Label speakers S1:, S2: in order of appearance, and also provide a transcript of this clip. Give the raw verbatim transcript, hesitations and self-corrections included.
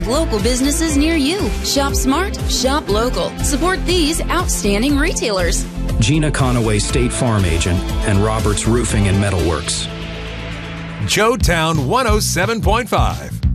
S1: Local businesses near you. Shop smart, shop local. Support these outstanding retailers.
S2: Gina Conaway, State Farm Agent, and Roberts Roofing and Metalworks.
S3: Joetown one oh seven point five.